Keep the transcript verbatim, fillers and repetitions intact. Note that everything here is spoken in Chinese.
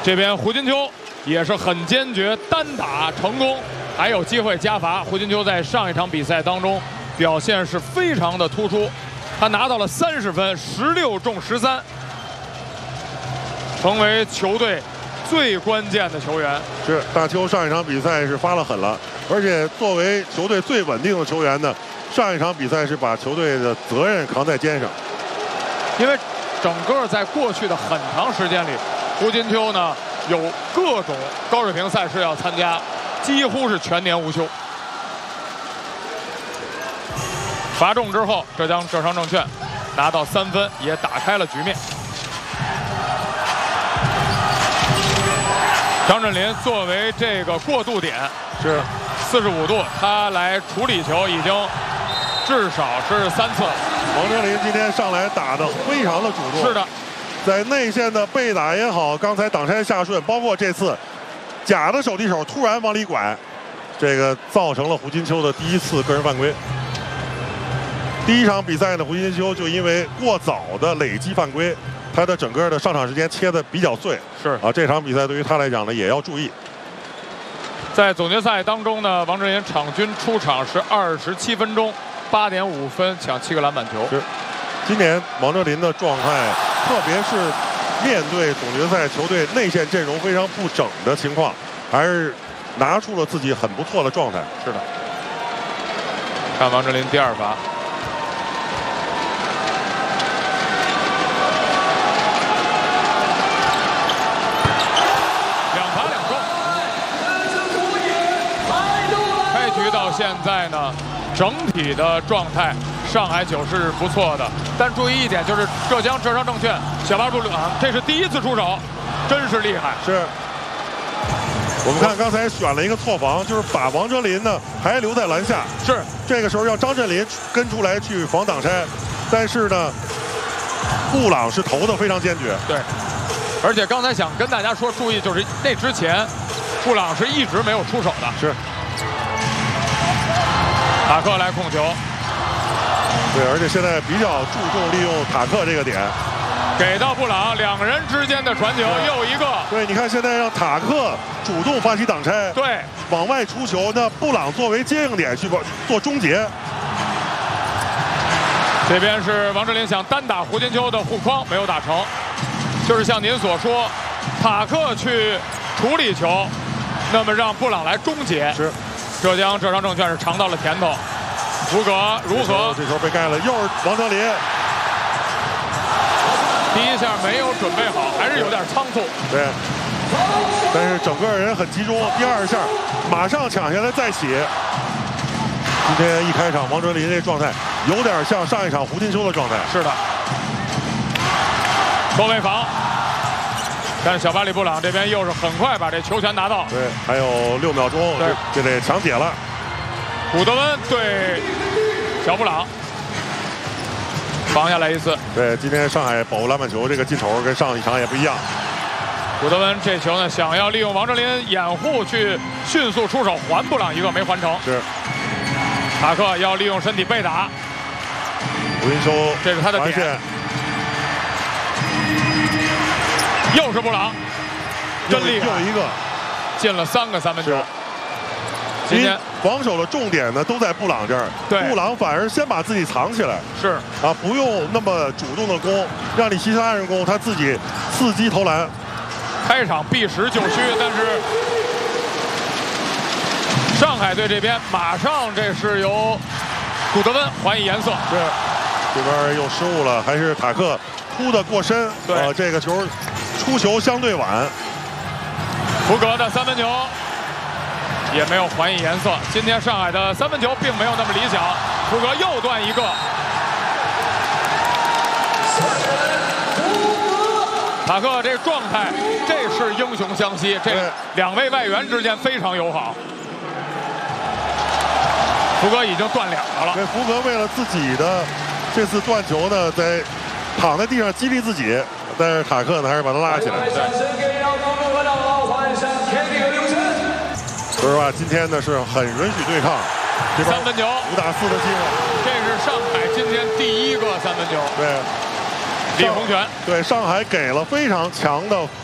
这边胡金秋也是很坚决，单打成功，还有机会加罚。胡金秋在上一场比赛当中表现是非常的突出，他拿到了三十分，十六中十三，成为球队最关键的球员。 是大邱上一场比赛是发了狠了，而且作为球队最稳定的球员呢，上一场比赛是把球队的责任扛在肩上。 因为整个在过去的很长时间里，胡金秋呢有各种高水平赛事要参加，几乎是全年无休。罚中之后，浙江浙商证券拿到三分，也打开了局面。张镇麟作为这个过渡点是四十五度，他来处理球已经至少是三次。 王哲林今天上来打得非常的主动。 是的， 在内线的背打也好，刚才挡拆下顺，包括这次假的手递手突然往里拐，这个造成了胡金秋的第一次个人犯规。第一场比赛呢，胡金秋就因为过早的累积犯规，他的整个的上场时间切得比较碎。 是啊，这场比赛对于他来讲呢，也要注意。 在总决赛当中呢，王哲林场均出场是二十七分钟，八点五分，抢七个篮板球。 是，今年王哲林的状态，特别是面对总决赛球队内线阵容非常不整的情况，还是拿出了自己很不错的状态。 是的，看王哲林第二罚。到现在呢，整体的状态，上海九是不错的。但注意一点，就是浙江浙商证券小巴布朗，这是第一次出手，真是厉害。 是。我们看刚才选了一个错防，就是把王哲林呢还留在篮下。 是。 这个时候让张镇麟跟出来去防挡拆，但是呢，布朗是投的非常坚决。 对。而且刚才想跟大家说，注意就是那之前，布朗是一直没有出手的。 是。 塔克来控球， 对，而且现在比较注重利用塔克这个点， 给到布朗，两人之间的传球又一个。 对，你看现在让塔克主动发起挡拆， 对， 往外出球，那布朗作为接应点去做终结。 这边是王哲林想单打胡金秋的护框，没有打成，就是像您所说，塔克去处理球，那么让布朗来终结。 是。 浙江浙商证券是尝到了甜头，福格如何？ 这球被盖了，又是王哲林。 第一下没有准备好，还是有点仓促。 对，但是整个人很集中。第二下马上抢下来再起。今天一开场，王哲林这状态有点像上一场胡金秋的状态。 是的，后卫防。但是小巴里布朗这边又是很快把这球权拿到。 对，还有六秒钟， 对， 就得抢解了。 古德温对小布朗防下来一次。 对，今天上海保护篮板球这个劲头跟上一场也不一样。 古德温这球呢，想要利用王哲林掩护去迅速出手还布朗一个，没还成。 是。 塔克要利用身体背打。 胡金秋， 这是他的点。又是布朗，真厉害！ 又一个， 进了三个三分球。今天防守的重点呢都在布朗这儿， 对， 布朗反而先把自己藏起来， 是啊，不用那么主动的攻，让你其他人攻，他自己伺机投篮。 开场避实就虚，但是上海队这边马上这是由古德温还以颜色。 是，这边又失误了，还是塔克突的过深， 对， 啊，这个球。出球相对晚， 福格的三分球也没有还以颜色。今天上海的三分球并没有那么理想，福格又断一个。塔克这状态，这是英雄相惜，这两位外援之间非常友好。福格已经断两个了。 对，福格为了自己的这次断球呢，在躺在地上激励自己。但是塔克呢，还是把他拉起来。说实话，今天呢是很允许对抗，这边三分球五打四的机会。 这是上海今天第一个三分球。 对， 李洪权。 对，上海给了非常强的